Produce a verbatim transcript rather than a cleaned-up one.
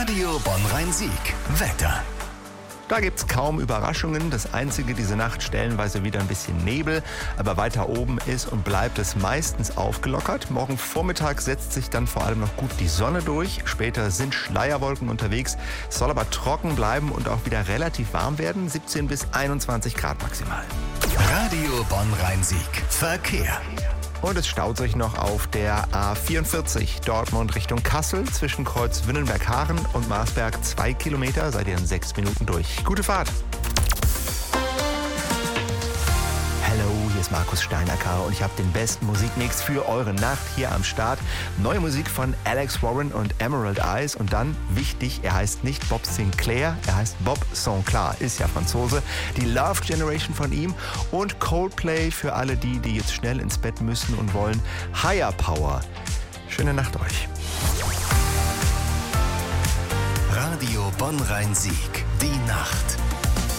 Radio Bonn-Rhein-Sieg. Wetter. Da gibt's kaum Überraschungen. Das Einzige, diese Nacht stellenweise wieder ein bisschen Nebel. Aber weiter oben ist und bleibt es meistens aufgelockert. Morgen Vormittag setzt sich dann vor allem noch gut die Sonne durch. Später sind Schleierwolken unterwegs. Es soll aber trocken bleiben und auch wieder relativ warm werden. siebzehn bis einundzwanzig Grad maximal. Radio Bonn-Rhein-Sieg. Verkehr. Und es staut sich noch auf der A vierundvierzig Dortmund Richtung Kassel zwischen Kreuz Winnenberg-Haaren und Marsberg zwei Kilometer. Seid ihr in sechs Minuten durch. Gute Fahrt! Hallo, hier ist Markus Steinacker und ich habe den besten Musikmix für eure Nacht hier am Start. Neue Musik von Alex Warren und Emerald Eyes und dann, wichtig, er heißt nicht Bob Sinclair, er heißt Bob Sinclair, ist ja Franzose. Die Love Generation von ihm und Coldplay für alle die, die jetzt schnell ins Bett müssen und wollen. Higher Power. Schöne Nacht euch. Radio Bonn-Rhein-Sieg. Die Nacht.